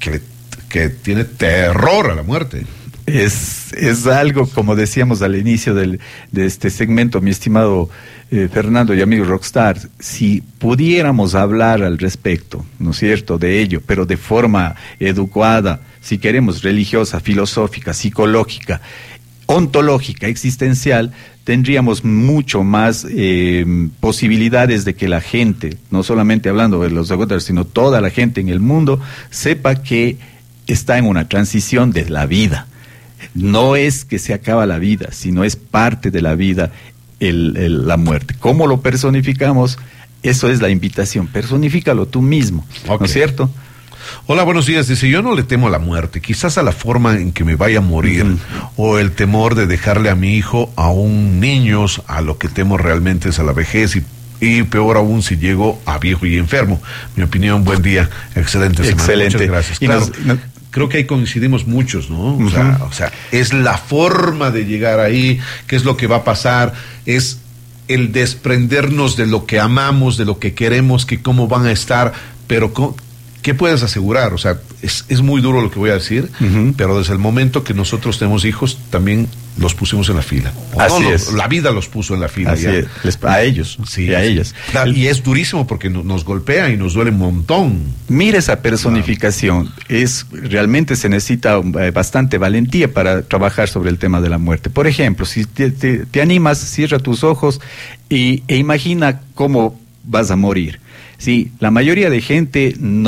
que tiene terror a la muerte. Es algo, como decíamos al inicio de este segmento, mi estimado Fernando y amigo Rockstar, si pudiéramos hablar al respecto, ¿no es cierto?, de ello, pero de forma educada, si queremos, religiosa, filosófica, psicológica, ontológica, existencial, tendríamos mucho más posibilidades de que la gente, no solamente hablando de los agotados, sino toda la gente en el mundo, sepa que está en una transición de la vida. No es que se acaba la vida, sino es parte de la vida la muerte. ¿Cómo lo personificamos? Eso es la invitación. Personifícalo tú mismo, ¿no es cierto? Hola, buenos días. Dice, yo no le temo a la muerte, quizás a la forma en que me vaya a morir, o el temor de dejarle a mi hijo aún niños, a lo que temo realmente es a la vejez y peor aún si llego a viejo y enfermo. Mi opinión, buen día, excelente semana. Excelente. Muchas gracias. Claro, creo que ahí coincidimos muchos, ¿no? O sea, es la forma de llegar ahí, qué es lo que va a pasar, es el desprendernos de lo que amamos, de lo que queremos, que cómo van a estar, pero ¿qué puedes asegurar? O sea, es muy duro lo que voy a decir, pero desde el momento que nosotros tenemos hijos, también los pusimos en la fila. Así es. La vida los puso en la fila. Así es. A ellos, sí, y a ellas. Claro, y es durísimo porque nos golpea y nos duele un montón. Mira esa personificación. Realmente se necesita bastante valentía para trabajar sobre el tema de la muerte. Por ejemplo, si te animas, cierra tus ojos e imagina cómo vas a morir. Sí, la mayoría de gente no